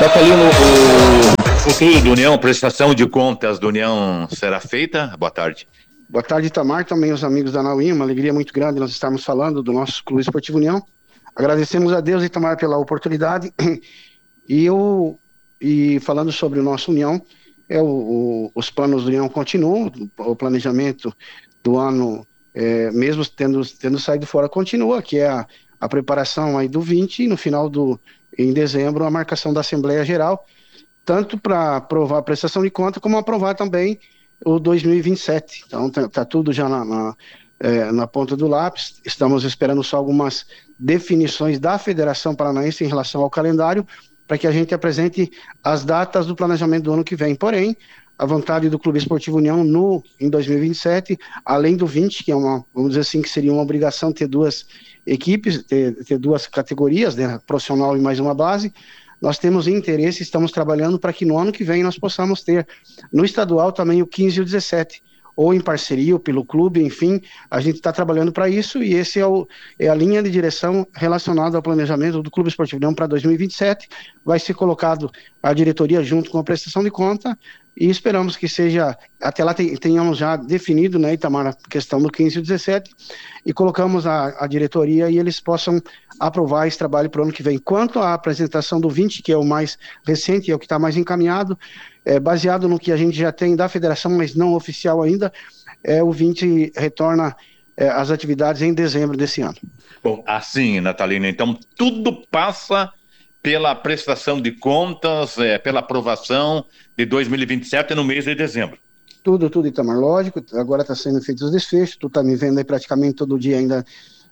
Natalino, o futuro do União, prestação de contas do União será feita? Boa tarde. Boa tarde, Itamar, também os amigos da Nauim, uma alegria muito grande nós estarmos falando do nosso Clube Esportivo União. Agradecemos a Deus, Itamar, pela oportunidade. E falando sobre o nosso União, os planos do União continuam, o planejamento do ano, mesmo tendo saído fora, continua, que é a preparação aí do 20 e no final em dezembro, a marcação da Assembleia Geral, tanto para aprovar a prestação de conta, como aprovar também o 2027. Então, tá tudo já na ponta do lápis. Estamos esperando só algumas definições da Federação Paranaense em relação ao calendário, para que a gente apresente as datas do planejamento do ano que vem. Porém, a vontade do Clube Esportivo União em 2027, além do 20, que é vamos dizer assim, que seria uma obrigação ter duas equipes, ter duas categorias, né, profissional e mais uma base. Nós temos interesse, estamos trabalhando para que no ano que vem nós possamos ter no estadual também o 15 e o 17, ou em parceria, ou pelo clube, enfim, a gente está trabalhando para isso, e esse é a linha de direção relacionada ao planejamento do Clube Esportivo União para 2027, vai ser colocado a diretoria junto com a prestação de conta, e esperamos que seja, até lá tenhamos já definido, né, Itamar, a questão do 15 e 17, e colocamos a diretoria e eles possam aprovar esse trabalho para o ano que vem. Quanto à apresentação do 20, que é o mais recente, é o que está mais encaminhado, baseado no que a gente já tem da federação, mas não oficial ainda, o 20 retorna as atividades em dezembro desse ano. Bom, assim, Natalino, então tudo passa pela prestação de contas, pela aprovação de 2027 no mês de dezembro. Tudo, Itamar, lógico, agora está sendo feito os desfechos, tu está me vendo aí praticamente todo dia ainda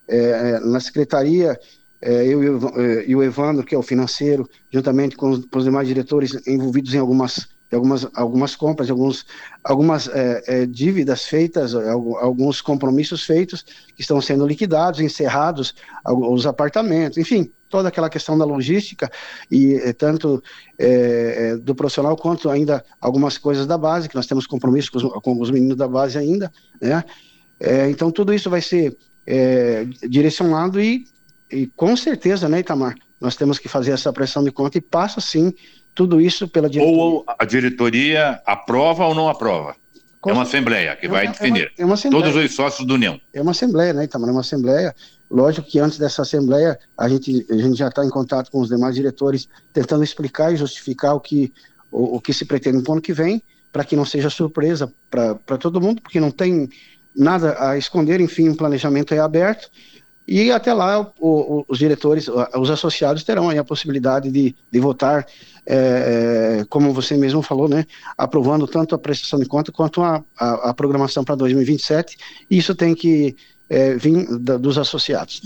na secretaria, eu e o Evandro, que é o financeiro, juntamente com os demais diretores envolvidos em algumas compras, algumas dívidas feitas, alguns compromissos feitos que estão sendo liquidados, encerrados, os apartamentos, enfim, toda aquela questão da logística e tanto do profissional quanto ainda algumas coisas da base, que nós temos compromisso com os meninos da base ainda, né? Então tudo isso vai ser direcionado e com certeza, né, Itamar, nós temos que fazer essa pressão de conta e passa sim tudo isso pela diretoria. Ou a diretoria aprova ou não aprova? É uma assembleia que vai definir. Todos os sócios da União. É uma assembleia, né, Itamar? É uma assembleia. Lógico que antes dessa assembleia, a gente já está em contato com os demais diretores, tentando explicar e justificar o que se pretende no ano que vem, para que não seja surpresa para todo mundo, porque não tem nada a esconder, enfim, o planejamento é aberto. E até lá os diretores, os associados terão aí a possibilidade de votar, como você mesmo falou, né, aprovando tanto a prestação de conta quanto a programação para 2027, e isso tem que vir dos associados.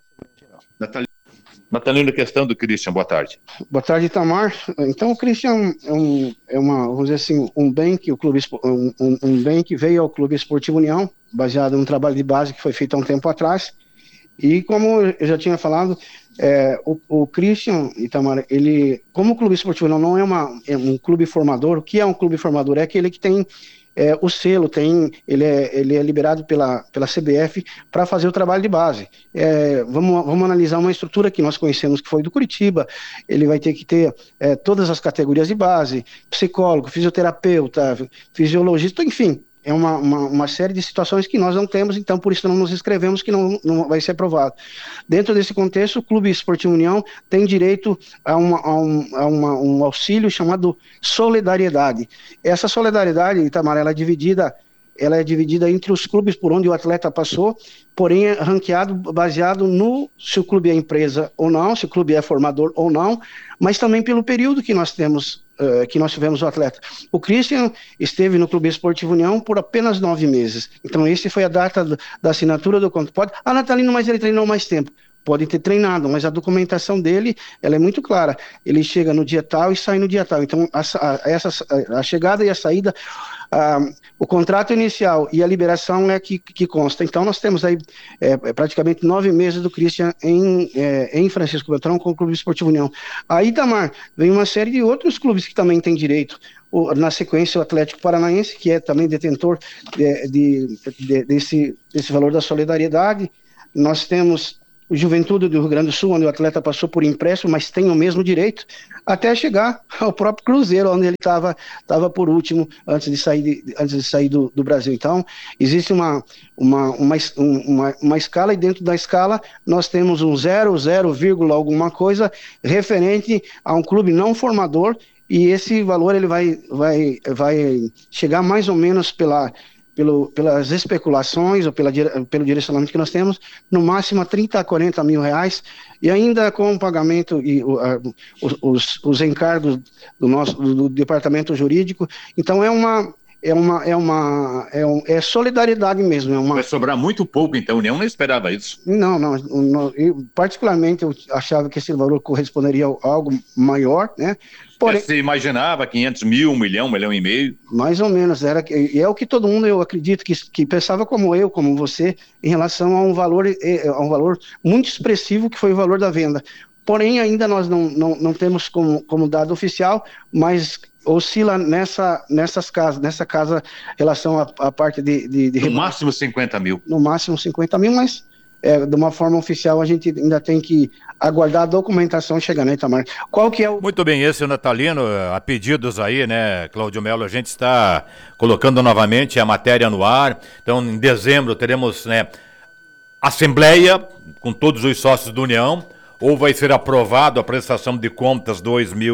Natalino, questão do Christian, boa tarde. Boa tarde, Itamar. Então o Christian vamos dizer assim, um bem que veio ao Clube Esportivo União, baseado num trabalho de base que foi feito há um tempo atrás. E como eu já tinha falado, o Christian, Itamar, como o Clube Esportivo não é um clube formador, o que é um clube formador? É aquele que tem o selo, ele é liberado pela CBF para fazer o trabalho de base. Vamos analisar uma estrutura que nós conhecemos, que foi do Curitiba. Ele vai ter que ter todas as categorias de base, psicólogo, fisioterapeuta, fisiologista, enfim. É uma série de situações que nós não temos, então por isso não nos inscrevemos, que não vai ser aprovado. Dentro desse contexto, o Clube Esportivo União tem direito a um auxílio chamado solidariedade. Essa solidariedade, Itamar, ela é dividida entre os clubes por onde o atleta passou, porém é ranqueado baseado se o clube é empresa ou não, se o clube é formador ou não, mas também pelo período que nós tivemos o atleta. O Christian esteve no Clube Esportivo União por apenas 9 meses. Então, esse foi a data da assinatura do contrato. Natalino, mas ele treinou mais tempo. Pode ter treinado, mas a documentação dele, ela é muito clara. Ele chega no dia tal e sai no dia tal. Então, a chegada e a saída, o contrato inicial e a liberação é que consta. Então, nós temos aí praticamente 9 meses do Christian em Francisco Beltrão com o Clube Esportivo União. Aí, Itamar, vem uma série de outros clubes que também têm direito. Na sequência, o Atlético Paranaense, que é também detentor desse valor da solidariedade. Nós temos o Juventude do Rio Grande do Sul, onde o atleta passou por empréstimo, mas tem o mesmo direito, até chegar ao próprio Cruzeiro, onde ele estava por último antes de sair do Brasil. Então, existe uma escala, e dentro da escala nós temos um 0, alguma coisa referente a um clube não formador, e esse valor ele vai chegar mais ou menos pelas especulações ou pelo direcionamento que nós temos, no máximo a 30 a 40 mil reais, e ainda com o pagamento e os encargos do departamento jurídico. Então é solidariedade mesmo. Vai sobrar muito pouco, então, a União não esperava isso. Não, particularmente eu achava que esse valor corresponderia a algo maior, né? Porém, você imaginava 500 mil, 1 milhão, 1,5 milhão? Mais ou menos, e é o que todo mundo, eu acredito, que pensava como eu, como você, em relação a um valor muito expressivo, que foi o valor da venda. Porém, ainda nós não temos como dado oficial, mas oscila nessa casa em relação à parte de no máximo 50 mil. No máximo 50 mil, mas de uma forma oficial a gente ainda tem que aguardar a documentação chegar, né, Itamar? Qual que é o... Muito bem, esse é o Natalino, a pedidos aí, né, Cláudio Melo, a gente está colocando novamente a matéria no ar. Então, em dezembro teremos, né, assembleia com todos os sócios da União, ou vai ser aprovado a prestação de contas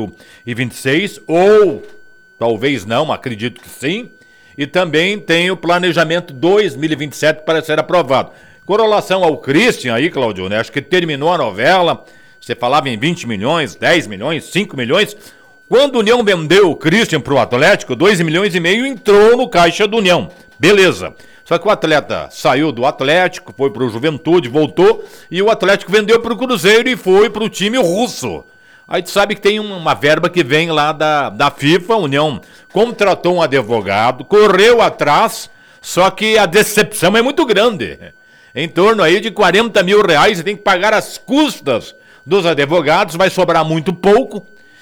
2026, ou talvez não, acredito que sim, e também tem o planejamento 2027 para ser aprovado. Com relação ao Christian aí, Cláudio, né, acho que terminou a novela, você falava em 20 milhões, 10 milhões, 5 milhões, quando a União vendeu o Christian para o Atlético, 2,5 milhões entrou no caixa da União, beleza. Só que o atleta saiu do Atlético, foi para o Juventude, voltou, e o Atlético vendeu para o Cruzeiro e foi para o time russo. Aí tu sabe que tem uma verba que vem lá da FIFA, a União contratou um advogado, correu atrás, só que a decepção é muito grande. Em torno aí de 40 mil reais, você tem que pagar as custas dos advogados, vai sobrar muito pouco.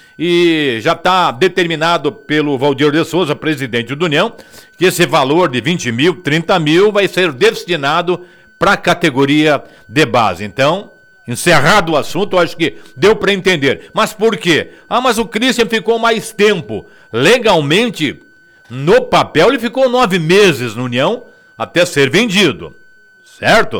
E já está determinado pelo Valdir de Souza, presidente da União, que esse valor de 20 mil, 30 mil vai ser destinado para a categoria de base. Então, encerrado o assunto, eu acho que deu para entender. Mas por quê? Mas o Christian ficou mais tempo. Legalmente, no papel, ele ficou 9 meses na União até ser vendido. Certo?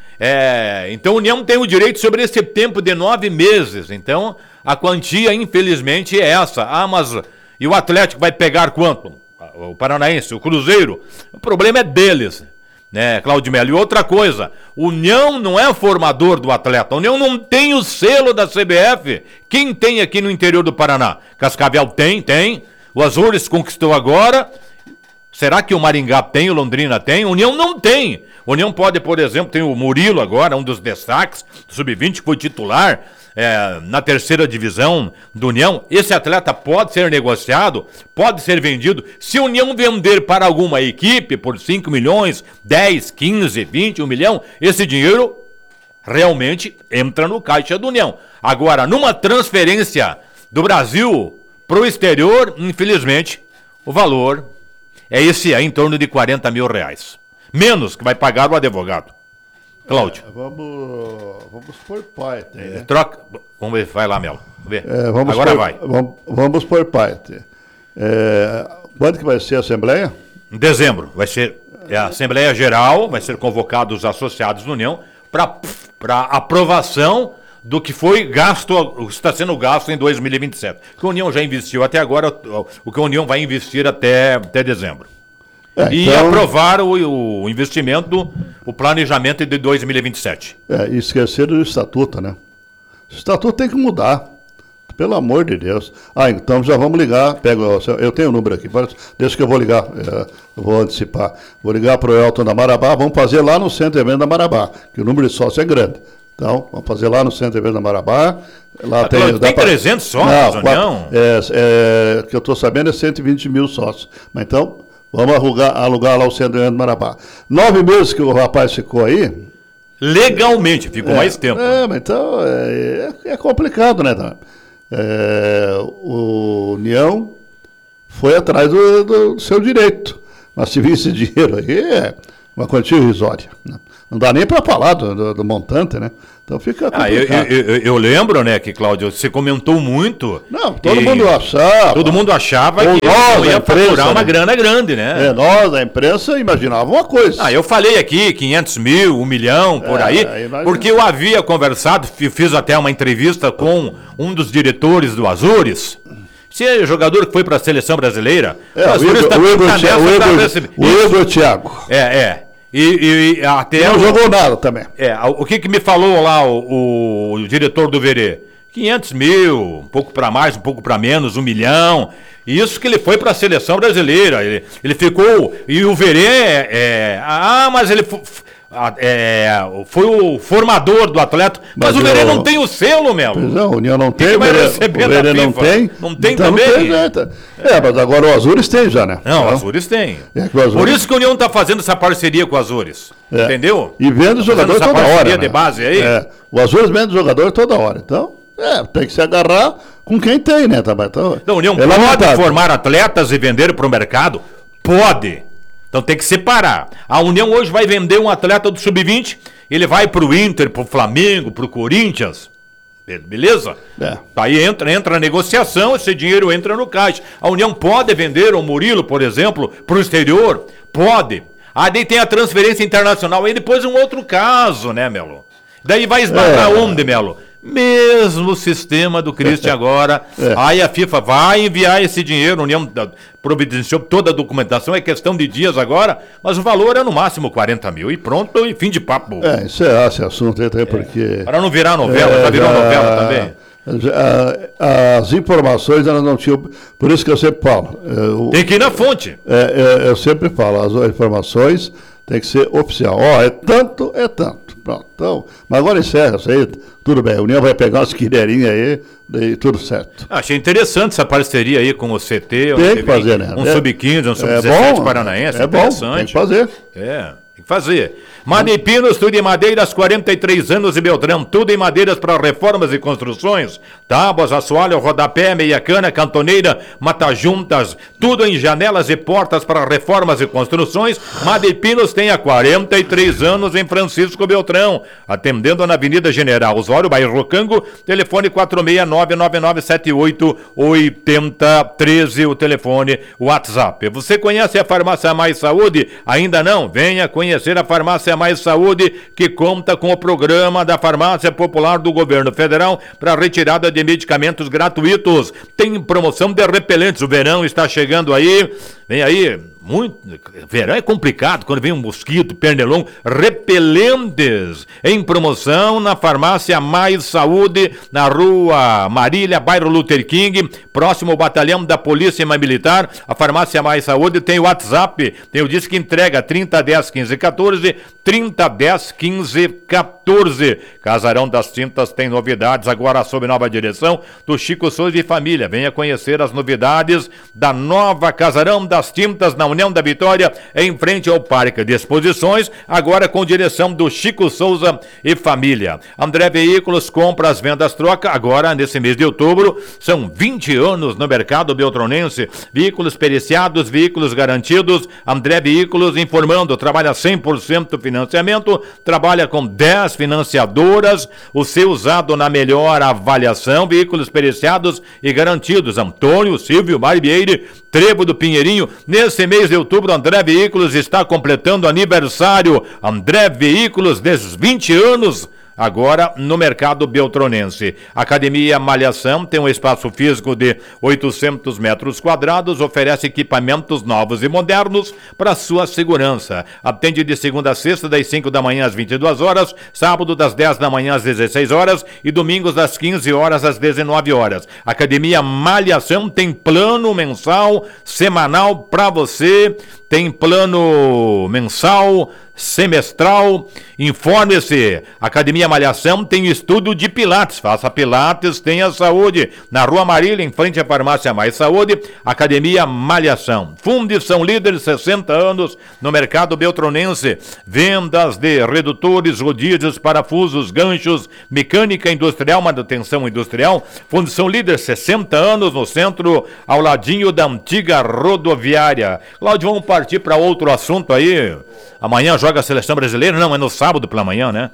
Então a União tem o direito sobre esse tempo de 9 meses. Então, a quantia, infelizmente, é essa. Mas e o Atlético vai pegar quanto? O Paranaense, o Cruzeiro? O problema é deles, né, Cláudio Melo? E outra coisa, União não é formador do atleta. A União não tem o selo da CBF. Quem tem aqui no interior do Paraná? Cascavel tem. O Azures conquistou agora. Será que o Maringá tem, o Londrina tem? O União não tem. O União pode, por exemplo, tem o Murilo agora, um dos destaques, sub-20, que foi titular na terceira divisão do União. Esse atleta pode ser negociado, pode ser vendido. Se a União vender para alguma equipe por 5 milhões, 10, 15, 20, 1 milhão, esse dinheiro realmente entra no caixa da União. Agora, numa transferência do Brasil para o exterior, infelizmente, o valor é esse aí, em torno de 40 mil reais. Menos que vai pagar o advogado. Cláudio. Vamos por parte. Né? Troca. Vamos ver, vai lá, Melo. Vamos ver. Vai. Vamos por parte. Quando que vai ser a Assembleia? Em dezembro. Vai ser a Assembleia Geral, vai ser convocados os associados da União para aprovação do que foi gasto, o que está sendo gasto em 2027. O que a União já investiu até agora, o que a União vai investir até dezembro. E então, aprovar o investimento, o planejamento de 2027. E esquecer do estatuto, né? O estatuto tem que mudar. Pelo amor de Deus. Então já vamos ligar. Eu tenho o número aqui, deixa que eu vou ligar. Eu vou antecipar. Vou ligar para o Elton da Marabá. Vamos fazer lá no Centro de Evento da Marabá, que o número de sócios é grande. Então, vamos fazer lá no Centro de Evento da Marabá. Lá tem 300 sócios, não? Que eu estou sabendo é 120 mil sócios. Mas então, vamos alugar lá o Centro de Evento da Marabá. 9 meses que o rapaz ficou aí. Legalmente, ficou mais tempo. Mas então, é complicado, né? O União foi atrás do seu direito. Mas se vir esse dinheiro aí, é uma quantia irrisória. Né? Não dá nem para falar do montante, né? Então fica complicado. Eu lembro, né, que, Cláudio, você comentou muito. Não, todo mundo achava. Todo mundo achava que nós, ia faturar uma grana grande, né? Nós, a imprensa, imaginava uma coisa. Eu falei aqui 500 mil, 1 milhão, por aí, porque eu havia conversado, fiz até uma entrevista com um dos diretores do Azures. Se é jogador que foi para a seleção brasileira, o Igor Thiago. E até não jogou nada também. O que me falou lá o diretor do Verê? 500 mil, um pouco para mais, um pouco para menos, 1 milhão. Isso que ele foi para a seleção brasileira. Ele ficou. E o Verê mas ele foi o formador do atleta. Mas o Verê não tem o selo, Melo. Não, o União não tem, o Verê não tem. Não tem então também. Não tem, mas agora o Azures tem já, né? Não, o Azures tem. Por isso que o União está fazendo essa parceria com o Azures. Entendeu? E vende jogador toda hora. Né? De base aí. O Azures vende jogador toda hora. Então, tem que se agarrar com quem tem, né? Então, a União pode formar atletas e vender para o mercado? Pode. Então tem que separar. A União hoje vai vender um atleta do Sub-20, ele vai pro Inter, pro Flamengo, pro Corinthians. Beleza? Aí entra a negociação, esse dinheiro entra no caixa. A União pode vender o Murilo, por exemplo, pro exterior? Pode. Daí tem a transferência internacional. Aí depois um outro caso, né, Melo? Daí vai esbarrar onde, Melo? Mesmo sistema do Christian agora. Aí a FIFA vai enviar esse dinheiro, a União providenciou toda a documentação, é questão de dias agora, mas o valor é no máximo 40 mil e pronto, e fim de papo. Encerrar esse assunto aí também, porque... Para não virar novela, já virou novela também. As informações elas não tinham, por isso que eu sempre falo. Tem que ir na fonte. Eu sempre falo, as informações tem que ser oficial. É tanto. Pronto. Então, mas agora encerra isso aí, tudo bem. A União vai pegar umas quideirinhas aí, e tudo certo. Achei interessante essa parceria aí com o CT. Tem que fazer, né? Um Sub-15, um Sub-17 paranaense. É bom, tem que fazer. Tem que fazer. Madeipinos, tudo em madeiras, 43 anos e Beltrão, tudo em madeiras para reformas e construções, tábuas, assoalho, rodapé, meia cana, cantoneira, mata-juntas, tudo em janelas e portas para reformas e construções. Madeipinos tem há 43 anos em Francisco Beltrão, atendendo na Avenida General Osório, bairro Cango, telefone 469-9978-8013, o telefone WhatsApp. Você conhece a Farmácia Mais Saúde? Ainda não? Venha conhecer a Farmácia Mais Saúde, que conta com o programa da Farmácia Popular do Governo Federal para retirada de medicamentos gratuitos. Tem promoção de repelentes. O verão está chegando aí. Vem aí, verão é complicado quando vem um mosquito, pernilongo. Repelentes em promoção na Farmácia Mais Saúde, na Rua Marília, bairro Luther King, próximo ao batalhão da Polícia Militar. A Farmácia Mais Saúde tem o WhatsApp, tem o disque entrega 3010 1514, 3010 1514. Casarão das Tintas tem novidades agora sob nova direção do Chico Souza e família. Venha conhecer as novidades da nova Casarão das Tintas na União da Vitória, em frente ao Parque de Exposições, agora com direção do Chico Souza e família. André Veículos, compras, vendas, troca, agora nesse mês de outubro, são 20 anos no mercado beltronense, veículos periciados, veículos garantidos. André Veículos informando, trabalha 100% financiamento, trabalha com 10 financiadoras, o seu usado na melhor avaliação, veículos periciados e garantidos. Antônio, Silvio, Barbieri, Trevo do Pinheirinho. Nesse mês de outubro, André Veículos está completando aniversário. André Veículos, desses 20 anos, agora no mercado beltronense. Academia Malhação tem um espaço físico de 800 metros quadrados, oferece equipamentos novos e modernos para sua segurança. Atende de segunda a sexta, das 5 da manhã às 22 horas, sábado das 10 da manhã às 16 horas e domingos das 15 horas às 19 horas. Academia Malhação tem plano mensal, semanal para você, tem plano mensal, semestral. Informe-se. Academia Malhação tem estudo de Pilates. Faça Pilates, tenha saúde. Na Rua Marília, em frente à Farmácia Mais Saúde, Academia Malhação. Fundição Líder, 60 anos no mercado beltronense. Vendas de redutores, rodízios, parafusos, ganchos, mecânica industrial, manutenção industrial. Fundição Líder, 60 anos no centro, ao ladinho da antiga rodoviária. Cláudio, vamos partir partir para outro assunto aí. Amanhã joga a seleção brasileira? Não, é no sábado pela manhã, né?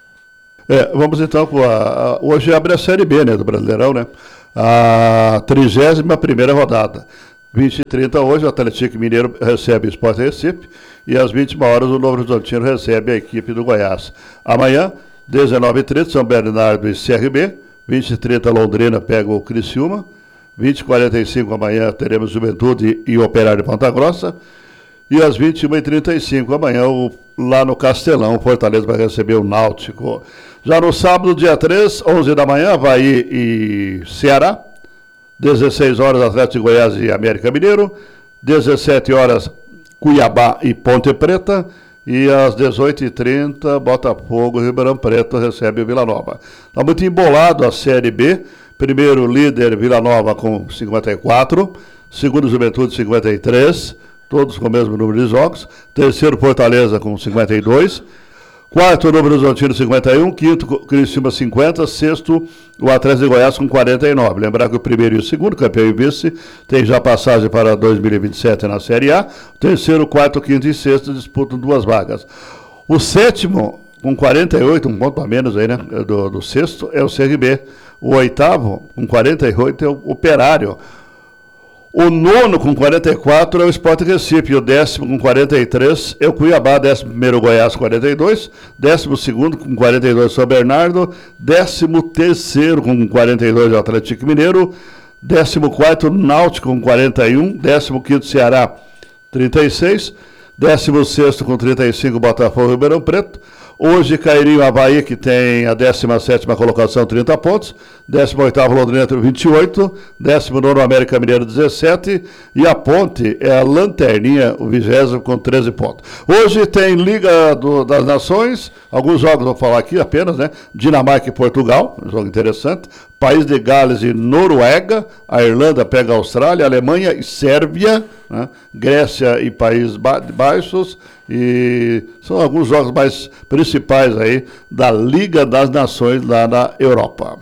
Vamos então com hoje abre a Série B, né, do Brasileirão, né? A 31ª rodada. 20h30 hoje, o Atlético Mineiro recebe o Sport Recife e às 20 horas o Novo Horizontino recebe a equipe do Goiás. Amanhã, 19h30, São Bernardo e CRB. 20h30, Londrina pega o Criciúma. 20h45 amanhã teremos Juventude e Operário de Ponta Grossa. E às 21h35 amanhã, lá no Castelão, o Fortaleza vai receber o Náutico. Já no sábado, dia 3, 11 da manhã, Avaí e Ceará. 16 horas, Atlético de Goiás e América Mineiro. 17 horas, Cuiabá e Ponte Preta. E às 18h30, Botafogo e Ribeirão Preto recebe o Vila Nova. Está muito embolado a Série B. Primeiro líder, Vila Nova com 54. Segundo, Juventude, 53. Todos com o mesmo número de jogos. Terceiro, Fortaleza com 52. Quarto, Novo Horizontino, 51. Quinto, Criciúma, 50. Sexto, o Atlético de Goiás com 49. Lembrar que o primeiro e o segundo, campeão e vice, tem já passagem para 2027 na Série A. Terceiro, quarto, quinto e sexto disputam 2 vagas. O sétimo, com 48, um ponto a menos aí, né? Do sexto, é o CRB. O oitavo, com 48, é o Operário. O nono, com 44, é o Sport Recife. E o 10º, com 43, é o Cuiabá. 11º, Goiás, 42. 12º, com 42, São Bernardo. 13º, com 42, é o Atlético Mineiro. 14º, Náutico, com 41. 15º, Ceará, 36. 16º, com 35, Botafogo e Ribeirão Preto. Hoje cairia o Avaí, que tem a 17ª colocação, 30 pontos. 18º, Londrina, 28. 19º, América Mineiro, 17. E a Ponte é a lanterninha, o 20º, com 13 pontos. Hoje tem Liga das Nações. Alguns jogos vou falar aqui apenas, né? Dinamarca e Portugal, um jogo interessante. País de Gales e Noruega. A Irlanda pega a Austrália, Alemanha e Sérvia, né? Grécia e Países Baixos. E são alguns jogos mais principais aí da Liga das Nações lá na Europa.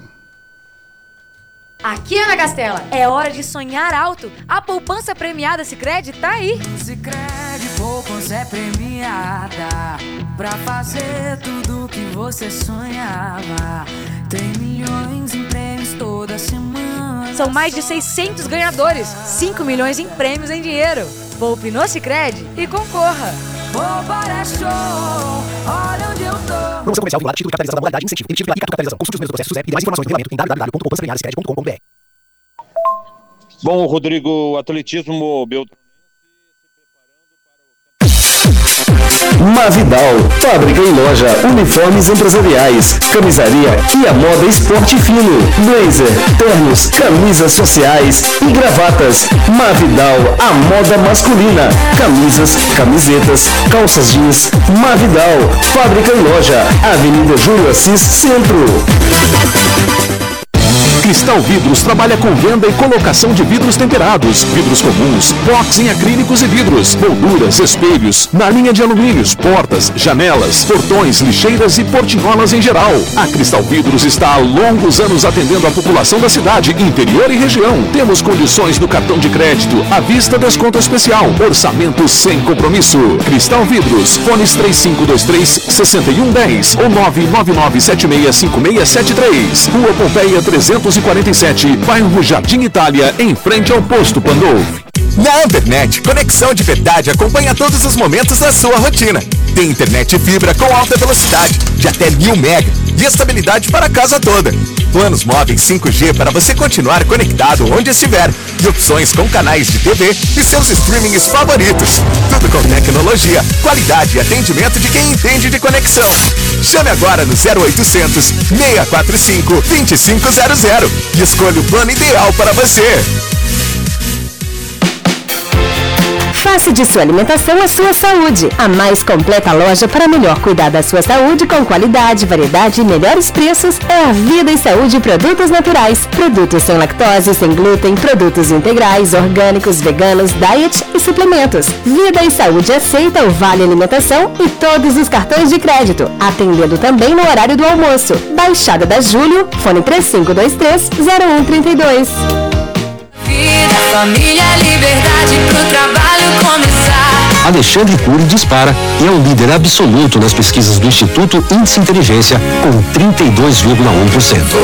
Aqui, Ana Castela, é hora de sonhar alto. A poupança premiada Sicredi tá aí. Sicredi Poupança é premiada pra fazer tudo que você sonhava. Tem milhões em prêmios toda semana. São mais de 600 ganhadores, 5 milhões em prêmios em dinheiro. Poupe no Sicredi e concorra. Poupar é show, olha onde eu tô. Promoção comercial vinculada, título de capitalização da modalidade incentivo. Emitir pela capitalização. Consulte os meus processos e demais informações no regulamento em www.poupançapremiadasicredi.com.br. Bom, Rodrigo, o atletismo Beltrão. Mavidal, fábrica e loja, uniformes empresariais, camisaria e a moda esporte fino, blazer, ternos, camisas sociais e gravatas. Mavidal, a moda masculina, camisas, camisetas, calças jeans. Mavidal, fábrica e loja, Avenida Júlio Assis, Centro. Cristal Vidros trabalha com venda e colocação de vidros temperados, vidros comuns, box em acrílicos e vidros, molduras, espelhos, na linha de alumínios, portas, janelas, portões, lixeiras e portinholas em geral. A Cristal Vidros está há longos anos atendendo a população da cidade, interior e região. Temos condições do cartão de crédito, à vista desconto especial, orçamento sem compromisso. Cristal Vidros, fones 3523-6110 ou 999765673. Rua Pompeia 347, bairro Jardim Itália, em frente ao posto Pandolfo. Na Ampernet, conexão de verdade acompanha todos os momentos da sua rotina. Tem internet fibra com alta velocidade, de até 1000 MB e estabilidade para a casa toda. Planos móveis 5G para você continuar conectado onde estiver. E opções com canais de TV e seus streamings favoritos. Tudo com tecnologia, qualidade e atendimento de quem entende de conexão. Chame agora no 0800 645 2500 e escolha o plano ideal para você. Faça de sua alimentação a sua saúde. A mais completa loja para melhor cuidar da sua saúde com qualidade, variedade e melhores preços é a Vida e Saúde Produtos Naturais. Produtos sem lactose, sem glúten, produtos integrais, orgânicos, veganos, diet e suplementos. Vida e Saúde aceita o Vale Alimentação e todos os cartões de crédito, atendendo também no horário do almoço. Baixada da Júlio, fone 3523-0132. Vida, família, liberdade pro trabalho começar. Alexandre Cury dispara e é o líder absoluto nas pesquisas do Instituto Índice Inteligência, com 32,1%.